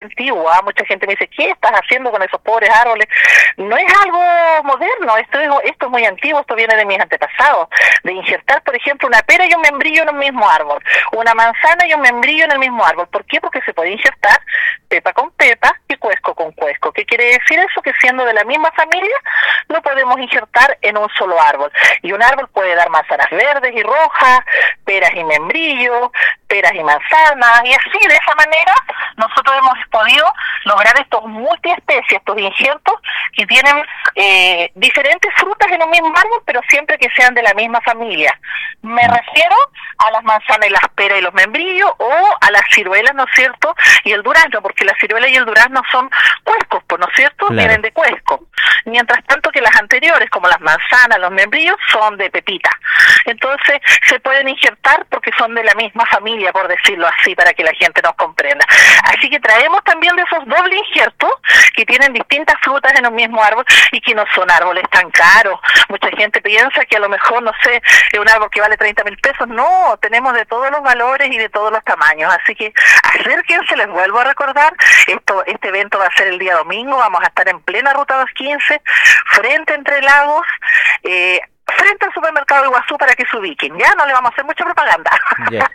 antiguo. Mucha gente me dice, ¿qué estás haciendo con esos pobres árboles? No es algo moderno, esto es muy antiguo, esto viene de mis antepasados, de injertar, por ejemplo, una pera y un membrillo en un mismo árbol, una manzana y un membrillo en el mismo árbol. ¿Por qué? Porque se puede injertar pepa con pepa y cuesco con cuesco. ¿Qué quiere decir eso? Que siendo de la misma familia, lo podemos injertar en un solo árbol. Y un árbol puede dar manzanas verdes y rojas, peras y membrillos, peras y manzanas, y así, de esa manera, nosotros hemos podido lograr estos multiespecies, estos injertos que tienen diferentes frutas en un mismo árbol, pero siempre que sean de la misma familia. Me refiero a las manzanas y las peras y los membrillos, o a las ciruelas, ¿no es cierto?, y el durazno, porque la ciruela y el durazno son cuescos, ¿no es cierto?, claro. Vienen de cuesco. Mientras tanto que las anteriores, como las manzanas, los membrillos, son de pepita. Entonces, se pueden injertar porque son de la misma familia, por decirlo así, para que la gente nos comprenda. Así que traemos también de esos doble injertos que tienen distintas frutas en un mismo árbol y que no son árboles tan caros. Mucha gente piensa que a lo mejor, no sé, es un árbol que vale 30,000 pesos. No, tenemos de todos los valores y de todos los tamaños. Así que acérquense, les vuelvo a recordar, este evento va a ser el día domingo, vamos a estar en plena Ruta 215, frente a Entre Lagos, frente al supermercado Iguazú, para que se ubiquen. Ya no le vamos a hacer mucha propaganda. Yeah.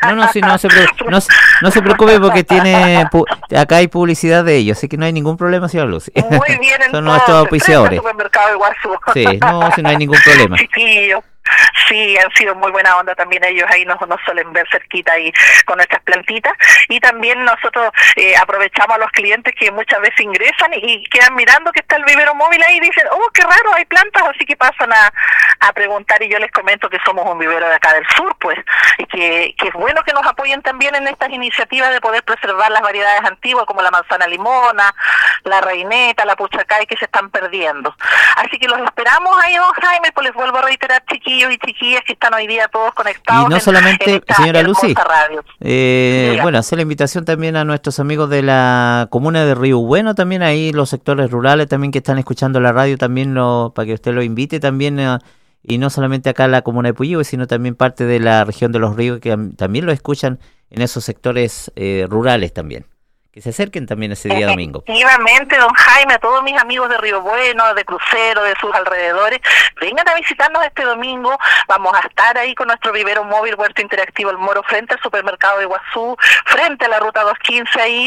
No se preocupe porque acá hay publicidad de ellos, así que no hay ningún problema, señora Lucy. Muy bien, entonces, son nuestros auspiciadores. Frente al supermercado Iguazú. Sí, no hay ningún problema. Chiquillos. Sí, han sido muy buena onda también ellos, ahí nos suelen ver cerquita ahí con nuestras plantitas, y también nosotros aprovechamos a los clientes que muchas veces ingresan y quedan mirando que está el vivero móvil ahí y dicen, oh, qué raro, hay plantas, así que pasan a preguntar, y yo les comento que somos un vivero de acá del sur, pues, y que es bueno que nos apoyen también en estas iniciativas de poder preservar las variedades antiguas como la manzana limona, la reineta, la puchacay, que se están perdiendo. Así que los esperamos ahí, don Jaime, pues les vuelvo a reiterar, chiquillos y chiquillas que están hoy día todos conectados. Y no solamente, señora Lucy, radio. Bueno, hacer la invitación también a nuestros amigos de la comuna de Río Bueno, también ahí los sectores rurales también que están escuchando la radio, también para que usted lo invite también, y no solamente acá en la comuna de Puyehue, sino también parte de la región de Los Ríos, que también lo escuchan en esos sectores rurales también. Que se acerquen también ese día domingo. Efectivamente, don Jaime, a todos mis amigos de Río Bueno, de Crucero, de sus alrededores, vengan a visitarnos este domingo. Vamos a estar ahí con nuestro vivero móvil Huerto Interactivo El Moro, frente al supermercado de Iguazú, frente a la Ruta 215 ahí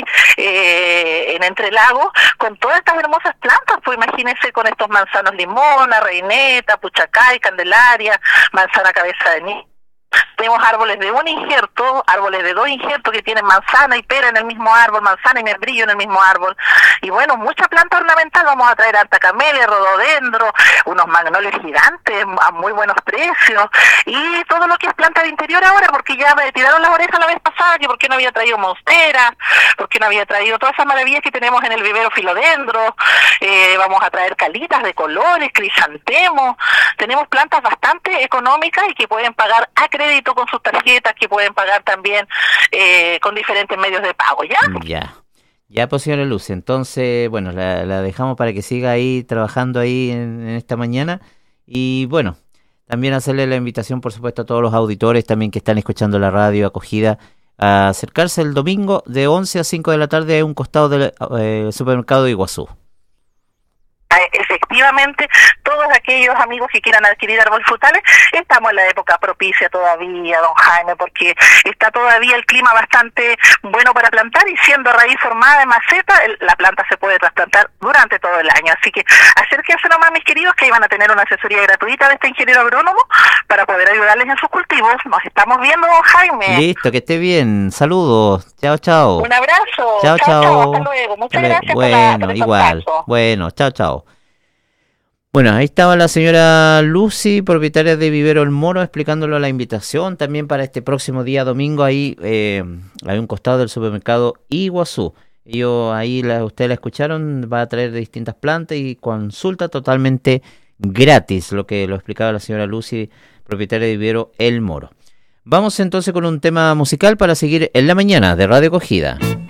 en Entre Lagos, con todas estas hermosas plantas. Pues imagínense, con estos manzanos limona, reineta, puchacay, candelaria, manzana cabeza de niño. Tenemos árboles de un injerto, árboles de dos injertos que tienen manzana y pera en el mismo árbol, manzana y membrillo en el mismo árbol. Y bueno, mucha planta ornamental. Vamos a traer alta camelia, rododendro, unos magnolios gigantes a muy buenos precios, y todo lo que es planta de interior ahora, porque ya me tiraron las orejas la vez pasada, que por qué no había traído monstera, por qué no había traído todas esas maravillas que tenemos en el vivero filodendro. Vamos a traer calitas de colores, crisantemos. Tenemos plantas bastante económicas y que pueden pagar a crédito con sus tarjetas, que pueden pagar también con diferentes medios de pago, ¿ya? Ya, pues, señora Luz, entonces, bueno, la dejamos para que siga ahí trabajando ahí en esta mañana, y bueno, también hacerle la invitación, por supuesto, a todos los auditores también que están escuchando la radio Acogida, a acercarse el domingo de 11 a 5 de la tarde a un costado del supermercado de Iguazú. Efectivamente, todos aquellos amigos que quieran adquirir árboles frutales, estamos en la época propicia todavía, don Jaime, porque está todavía el clima bastante bueno para plantar, y siendo raíz formada en maceta, la planta se puede trasplantar durante todo el año. Así que acérquense nomás, mis queridos, que ahí van a tener una asesoría gratuita de este ingeniero agrónomo para poder ayudarles en sus cultivos. Nos estamos viendo, don Jaime. Listo, que esté bien. Saludos. Chao, chao. Un abrazo. Chao, chao. Hasta luego. Muchas gracias. Bueno, igual. Bueno, chao, chao. Bueno, ahí estaba la señora Lucy, propietaria de Vivero El Moro, explicándolo la invitación también para este próximo día domingo. Ahí hay un costado del supermercado Iguazú. Ellos ahí, ustedes la escucharon, va a traer distintas plantas y consulta totalmente gratis, lo explicaba la señora Lucy, propietaria de Vivero El Moro. Vamos entonces con un tema musical para seguir en la mañana de Radio Acogida.